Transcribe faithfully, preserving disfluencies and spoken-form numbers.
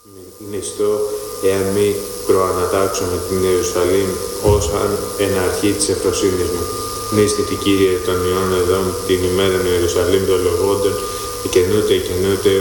Νηστώ, εάν μη προανατάξουμε την Ιερουσαλήμ ως αν εν αρχή της ευφροσύνης μου. Νίστητη Κύριε των Υιών εδών την ημέραν Ιερουσαλήμ των λογόντων, εκενούται εκενούται